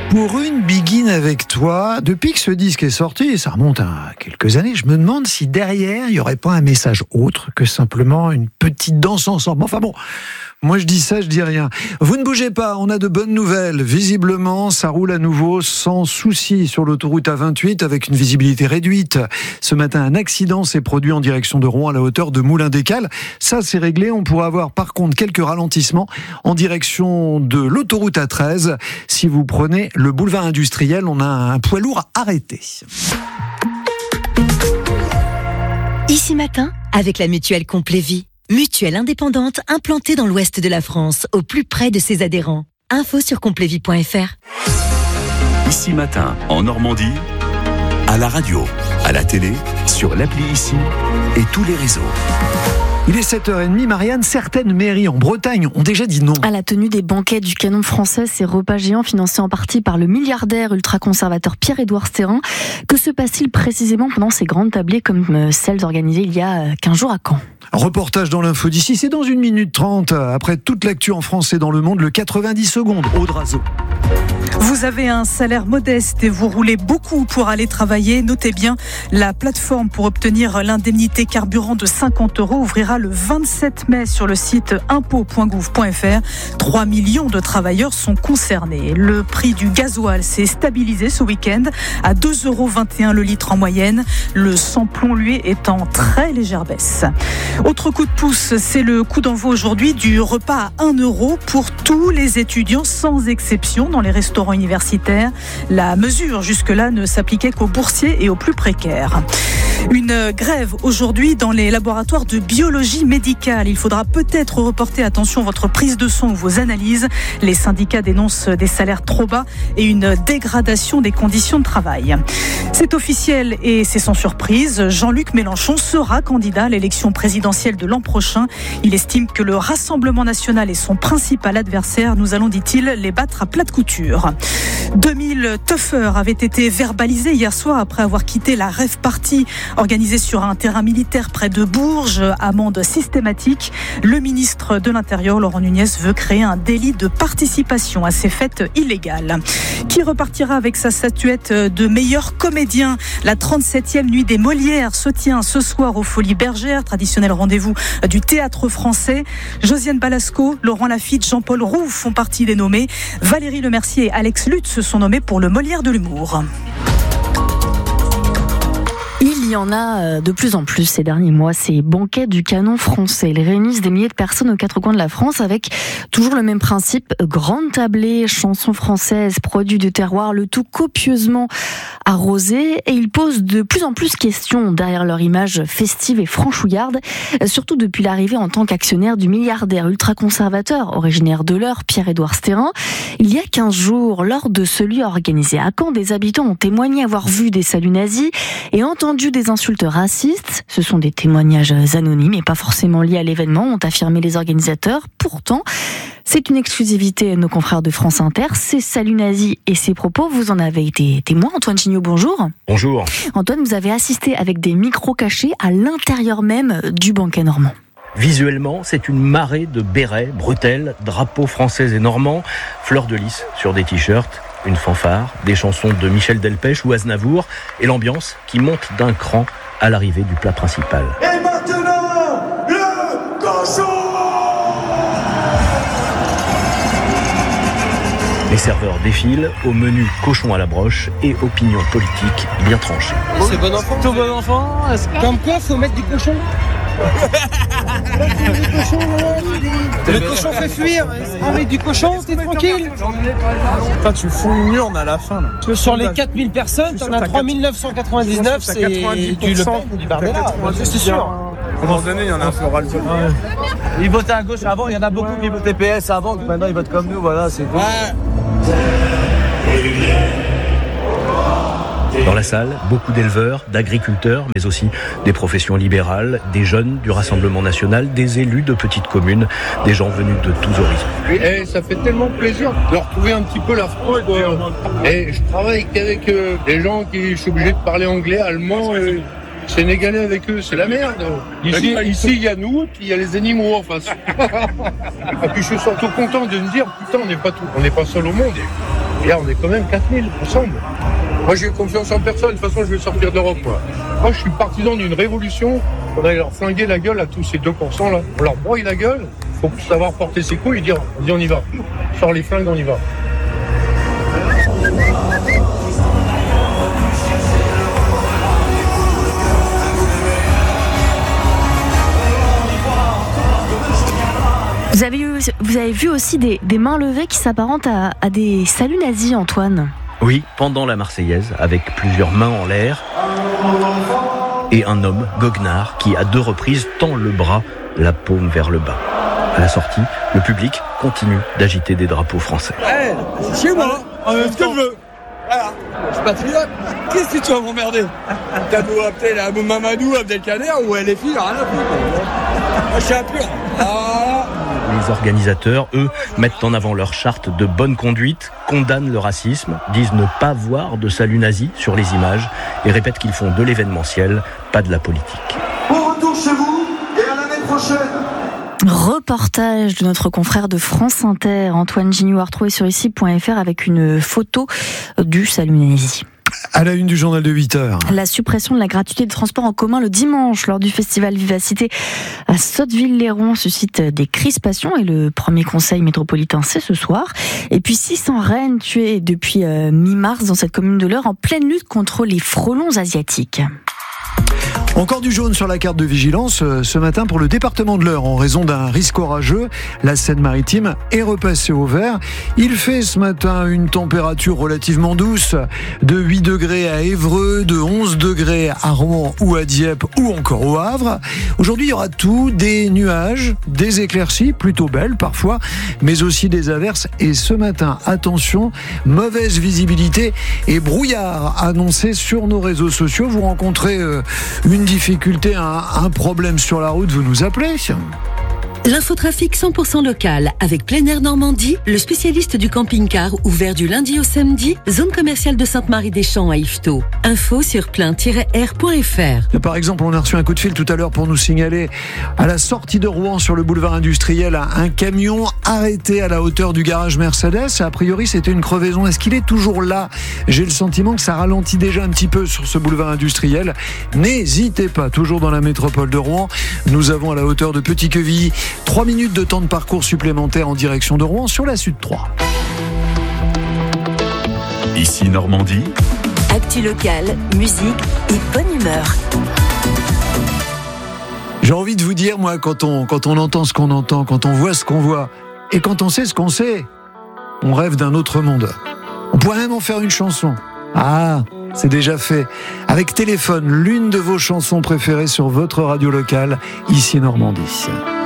Pour une Begin avec toi, depuis que ce disque est sorti, ça remonte à quelques années, je me demande si derrière, il n'y aurait pas un message autre que simplement une petite danse ensemble. Enfin bon, moi je dis ça, je dis rien. Vous ne bougez pas, on a de bonnes nouvelles. Visiblement, ça roule à nouveau sans souci sur l'autoroute A28 avec une visibilité réduite. Ce matin, un accident s'est produit en direction de Rouen à la hauteur de Moulins-d'Écale. Ça, c'est réglé. On pourra avoir par contre quelques ralentissements en direction de l'autoroute A13. Si vous prenez le boulevard industriel, on a un poids lourd arrêté. Ici Matin, avec la mutuelle Complet Vie. Mutuelle indépendante implantée dans l'ouest de la France, au plus près de ses adhérents. Info sur completvie.fr. Ici Matin, en Normandie, à la radio, à la télé, sur l'appli Ici et tous les réseaux. Il est 7h30, Marianne, certaines mairies en Bretagne ont déjà dit non. À la tenue des banquets du Canon français, ces repas géants financés en partie par le milliardaire ultra-conservateur Pierre-Édouard Stérin. Que se passe-t-il précisément pendant ces grandes tablées comme celles organisées il y a 15 jours à Caen ? Reportage dans l'info d'ici, c'est dans 1 minute 30. Après toute l'actu en France et dans le monde, le 90 secondes, Aude Razeau. Vous avez un salaire modeste et vous roulez beaucoup pour aller travailler. Notez bien, la plateforme pour obtenir l'indemnité carburant de 50 € ouvrira le 27 mai sur le site impôts.gouv.fr. 3 millions de travailleurs sont concernés. Le prix du gasoil s'est stabilisé ce week-end à 2,21 € le litre en moyenne. Le sans-plomb, lui, est en très légère baisse. Autre coup de pouce, c'est le coup d'envoi aujourd'hui du repas à 1 € pour tous les étudiants sans exception dans les restaurants universitaires. La mesure jusque-là ne s'appliquait qu'aux boursiers et aux plus précaires. Une grève aujourd'hui dans les laboratoires de biologie médicale. Il faudra peut-être reporter, attention, votre prise de sang ou vos analyses. Les syndicats dénoncent des salaires trop bas et une dégradation des conditions de travail. C'est officiel et c'est sans surprise. Jean-Luc Mélenchon sera candidat à l'élection présidentielle de l'an prochain. Il estime que le Rassemblement national est son principal adversaire. Nous allons, dit-il, les battre à plat de couture. 2000 tuffeurs avaient été verbalisés hier soir après avoir quitté la rave party organisée sur un terrain militaire près de Bourges. Amende systématique. Le ministre de l'Intérieur, Laurent Nunez, veut créer un délit de participation à ces fêtes illégales. Qui repartira avec sa statuette de meilleur comédien ? La 37e nuit des Molières se tient ce soir aux Folies Bergères, traditionnel rendez-vous du théâtre français. Josiane Balasco, Laurent Lafitte, Jean-Paul Rouve font partie des nommés. Valérie Lemercier et Alex Lutz se sont nommés pour le Molière de l'humour. Il y en a de plus en plus ces derniers mois, ces banquets du Canon français. Ils réunissent des milliers de personnes aux quatre coins de la France avec toujours le même principe, grande tablée, chansons françaises, produits du terroir, le tout copieusement arrosé. Et ils posent de plus en plus questions derrière leur image festive et franchouillarde, surtout depuis l'arrivée en tant qu'actionnaire du milliardaire ultra-conservateur, originaire de l'Eure, Pierre-Édouard Stérin. Il y a 15 jours, lors de celui organisé à Caen, des habitants ont témoigné avoir vu des saluts nazis et entendu des insultes racistes. Ce sont des témoignages anonymes et pas forcément liés à l'événement, ont affirmé les organisateurs. Pourtant, c'est une exclusivité de nos confrères de France Inter. Ces saluts nazis et ces propos, vous en avez été témoin. Antoine Gignot, bonjour. Bonjour. Antoine, vous avez assisté avec des micros cachés à l'intérieur même du banquet normand. Visuellement, c'est une marée de bérets, bretelles, drapeaux français et normands, fleurs de lys sur des t-shirts, une fanfare, des chansons de Michel Delpech ou Aznavour et l'ambiance qui monte d'un cran à l'arrivée du plat principal. Et maintenant, le cochon! Les serveurs défilent au menu cochon à la broche et opinion politique bien tranchée. C'est bon enfant. Tout bon enfant. Comme quoi, faut mettre du cochon. Le cochon fait fuir. On met du cochon, t'es tranquille. Putain, tu fous une urne à la fin. Là. Sur les 4000 personnes, t'en as 3999, c'est du Le Pen ou du Bardella. C'est sûr. À un moment donné, il y en a un peu ras le bol. Ils votaient à gauche avant, il y en a beaucoup qui votaient PS avant, maintenant ils votent comme nous, voilà, c'est tout. Dans la salle, beaucoup d'éleveurs, d'agriculteurs, mais aussi des professions libérales, des jeunes du Rassemblement national, des élus de petites communes, des gens venus de tous horizons. Et ça fait tellement plaisir de retrouver un petit peu la France. Et je travaille avec des gens qui sont obligés de parler anglais, allemand, sénégalais avec eux, c'est la merde. Ici, il y a nous, puis il y a les animaux en face. Et puis je suis surtout content de me dire, putain, on n'est pas seul au monde. Et là, on est quand même 4000 ensemble. Moi, j'ai confiance en personne. De toute façon, je vais sortir d'Europe, moi. Moi, je suis partisan d'une révolution. On va leur flinguer la gueule à tous ces 2% là. On leur broye la gueule. Il faut savoir porter ses couilles et dire, on y va. Sors les flingues, on y va. Vous avez vu aussi des mains levées qui s'apparentent à des saluts nazis, Antoine. Oui, pendant la Marseillaise, avec plusieurs mains en l'air, et un homme, goguenard, qui à 2 reprises tend le bras, la paume vers le bas. À la sortie, le public continue d'agiter des drapeaux français. Hey, c'est chez moi, ce que je veux. Voilà, je suis patriote. Qu'est-ce que tu vas m'emmerder? T'as beau appeler la Mamadou Abdelkader ou LFI, rien à foutre. Moi, je suis un pur. Les organisateurs, eux, mettent en avant leur charte de bonne conduite, condamnent le racisme, disent ne pas voir de salut nazi sur les images et répètent qu'ils font de l'événementiel, pas de la politique. Bon retour chez vous et à l'année prochaine. Reportage de notre confrère de France Inter, Antoine Gignoux, retrouvé sur ici.fr avec une photo du salut nazi. À la une du journal de 8h. La suppression de la gratuité de transport en commun le dimanche lors du festival Vivacité à Sotteville-Léron suscite des crispations et le premier conseil métropolitain c'est ce soir. Et puis 600 rennes tuées depuis mi-mars dans cette commune de l'Eure en pleine lutte contre les frelons asiatiques. Encore du jaune sur la carte de vigilance ce matin pour le département de l'Eure en raison d'un risque orageux. La Seine-Maritime est repassée au vert. Il fait ce matin une température relativement douce de 8 degrés à Évreux, de 11 degrés à Rouen ou à Dieppe ou encore au Havre. Aujourd'hui, il y aura tout, des nuages, des éclaircies plutôt belles parfois, mais aussi des averses. Et ce matin, attention, mauvaise visibilité et brouillard annoncé sur nos réseaux sociaux. Vous rencontrez une difficulté, un problème sur la route, vous nous appelez. L'infotrafic 100% local avec Plein Air Normandie, le spécialiste du camping-car ouvert du lundi au samedi, zone commerciale de Sainte-Marie-des-Champs à Yvetot. Info sur plein-air.fr. Par exemple, on a reçu un coup de fil tout à l'heure pour nous signaler à la sortie de Rouen sur le boulevard industriel un camion arrêté à la hauteur du garage Mercedes. A priori, c'était une crevaison. Est-ce qu'il est toujours là? J'ai le sentiment que ça ralentit déjà un petit peu sur ce boulevard industriel. N'hésitez pas, toujours dans la métropole de Rouen, nous avons à la hauteur de Petit-Quevilly 3 minutes de temps de parcours supplémentaire en direction de Rouen sur la Sud 3. Ici Normandie. Actu locale, musique et bonne humeur. J'ai envie de vous dire, moi, quand on entend ce qu'on entend, quand on voit ce qu'on voit, et quand on sait ce qu'on sait, on rêve d'un autre monde. On pourrait même en faire une chanson. Ah, c'est déjà fait. Avec Téléphone, l'une de vos chansons préférées sur votre radio locale, ici Normandie.